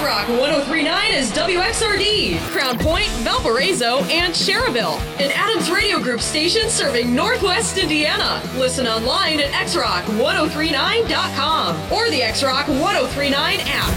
X-Rock 103.9 is WXRD, Crown Point, Valparaiso, and Cherryville. An Adams Radio Group station serving Northwest Indiana. Listen online at xrock1039.com or the X-Rock 1039 app.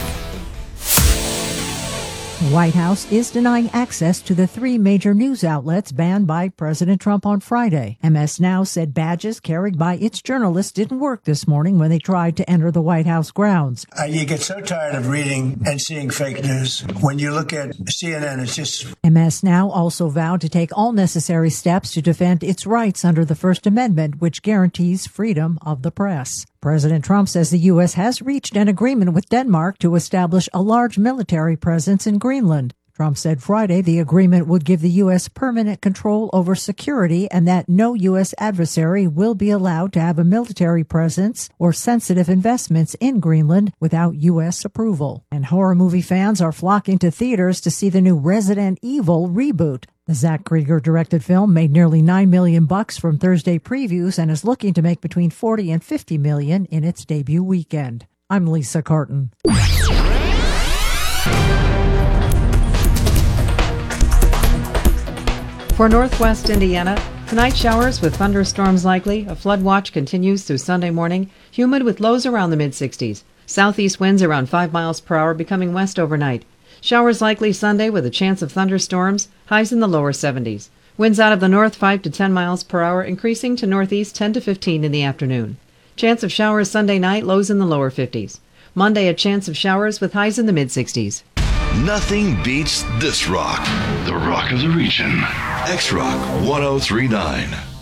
The White House is denying access to the three major news outlets banned by President Trump on Friday. MS Now said badges carried by its journalists didn't work this morning when they tried to enter the White House grounds. You get so tired of reading and seeing fake news. When you look at CNN, it's just... MS Now also vowed to take all necessary steps to defend its rights under the First Amendment, which guarantees freedom of the press. President Trump says the U.S. has reached an agreement with Denmark to establish a large military presence in Greenland. Trump said Friday the agreement would give the U.S. permanent control over security and that no U.S. adversary will be allowed to have a military presence or sensitive investments in Greenland without U.S. approval. And horror movie fans are flocking to theaters to see the new Resident Evil reboot. The Zach Krieger-directed film made nearly $9 million from Thursday previews and is looking to make between $40 and $50 million in its debut weekend. I'm Lisa Carton. For Northwest Indiana, tonight showers with thunderstorms likely. A flood watch continues through Sunday morning. Humid with lows around the mid-60s. Southeast winds around 5 miles per hour, becoming west overnight. Showers likely Sunday with a chance of thunderstorms, highs in the lower 70s. Winds out of the north 5 to 10 miles per hour, increasing to northeast 10 to 15 in the afternoon. Chance of showers Sunday night, lows in the lower 50s. Monday, a chance of showers with highs in the mid-60s. Nothing beats this rock. The rock of the region. X-Rock 1039.